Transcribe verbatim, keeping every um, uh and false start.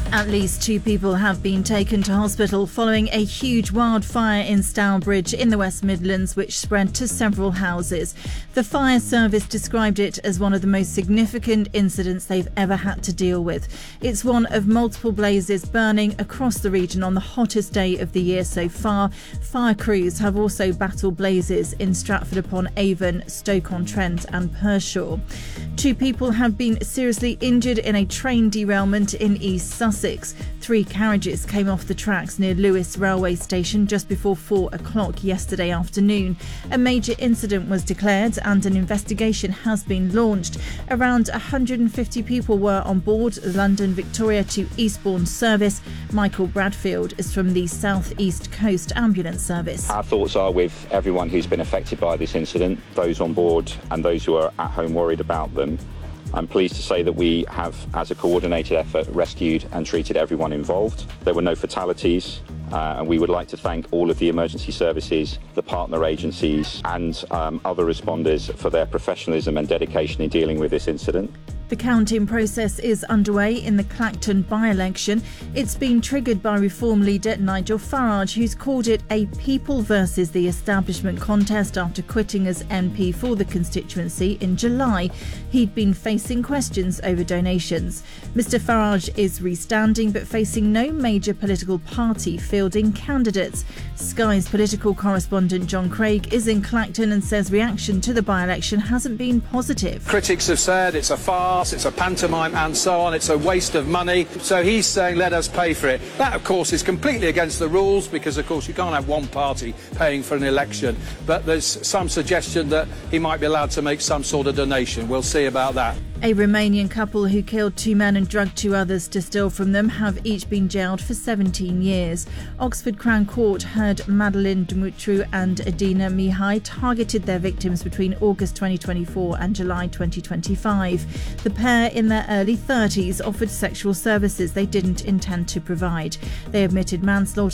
At least two people have been taken to hospital following a huge wildfire in Stourbridge in the West Midlands, which spread to several houses. The fire service described it as one of the most significant incidents they've ever had to deal with. It's one of multiple blazes burning across the region on the hottest day of the year so far. Fire crews have also battled blazes in Stratford-upon-Avon, Stoke-on-Trent and Pershore. Two people have been seriously injured in a train derailment in East Sussex. Three carriages came off the tracks near Lewes railway station just before four o'clock yesterday afternoon. A major incident was declared and an investigation has been launched. Around one hundred fifty people were on board the London Victoria to Eastbourne service. Michael Bradfield is from the South East Coast Ambulance Service. Our thoughts are with everyone who's been affected by this incident, those on board and those who are at home worried about them. I'm pleased to say that we have, as a coordinated effort, rescued and treated everyone involved. There were no fatalities, uh, and we would like to thank all of the emergency services, the partner agencies and um, other responders for their professionalism and dedication in dealing with this incident. The counting process is underway in the Clacton by-election. It's been triggered by Reform leader Nigel Farage, who's called it a people versus the establishment contest after quitting as M P for the constituency in July. He'd been facing questions over donations. Mister Farage is restanding but facing no major political party fielding candidates. Sky's political correspondent John Craig is in Clacton and says reaction to the by-election hasn't been positive. Critics have said it's a farce, it's a pantomime and so on, it's a waste of money. So he's saying let us pay for it. That of course is completely against the rules because of course you can't have one party paying for an election. But there's some suggestion that he might be allowed to make some sort of donation. We'll see about that. A Romanian couple who killed two men and drugged two others to steal from them have each been jailed for seventeen years. Oxford Crown Court heard Madeleine Dumitru and Adina Mihai targeted their victims between August twenty twenty-four and July twenty twenty-five. The pair in their early thirties offered sexual services they didn't intend to provide. They admitted manslaughter